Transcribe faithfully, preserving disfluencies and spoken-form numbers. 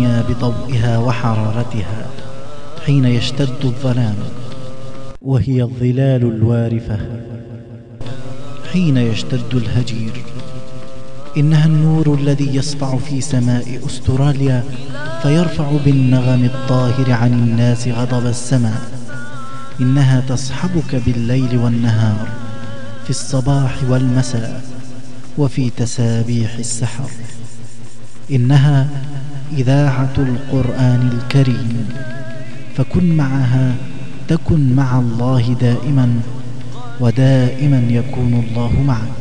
بضوئها وحرارتها حين يشتد الظلام، وهي الظلال الوارفة حين يشتد الهجير. إنها النور الذي يسطع في سماء أستراليا فيرفع بالنغم الطاهر عن الناس غضب السماء. إنها تصحبك بالليل والنهار، في الصباح والمساء، وفي تسابيح السحر. إنها إذاعة القرآن الكريم، فكن معها تكن مع الله دائما، ودائما يكون الله معك.